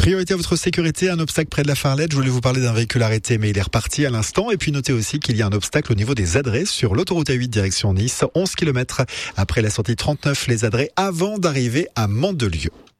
Priorité à votre sécurité, un obstacle près de la Farlette. Je voulais vous parler d'un véhicule arrêté, mais il est reparti à l'instant. Et puis notez aussi qu'il y a un obstacle au niveau des adresses sur l'autoroute A8 direction Nice, 11 km après la sortie 39 les adresses avant d'arriver à Mandelieu.